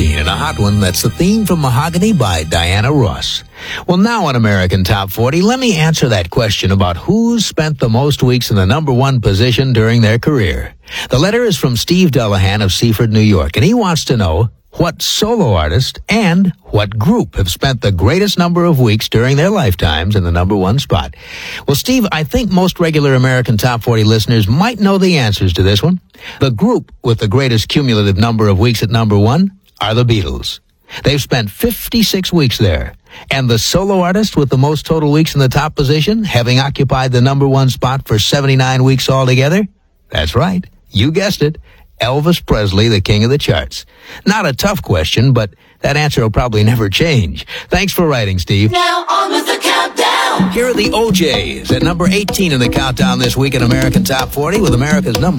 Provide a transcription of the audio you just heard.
18, and a hot one. That's the theme from Mahogany by Diana Ross. Well, now on American Top 40, let me answer that question about who's spent the most weeks in the number one position during their career. The letter is from Steve Delahan of Seaford, New York, and he wants to know what solo artist and what group have spent the greatest number of weeks during their lifetimes in the number one spot. Well, Steve, I think most regular American Top 40 listeners might know the answers to this one. The group with the greatest cumulative number of weeks at number one are the Beatles. They've spent 56 weeks there. And the solo artist with the most total weeks in the top position, having occupied the number one spot for 79 weeks altogether? That's right. You guessed it. Elvis Presley, the king of the charts. Not a tough question, but that answer will probably never change. Thanks for writing, Steve. Now on with the countdown. Here are the OJs at number 18 in the countdown this week in American Top 40 with America's number